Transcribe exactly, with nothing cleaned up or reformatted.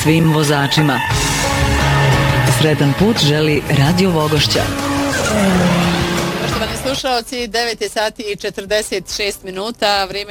svim vozačima. Sretan put želi Radio Vogošća. Poštovani slušaoci, devet je sati i četrdeset šest minuta, vrijeme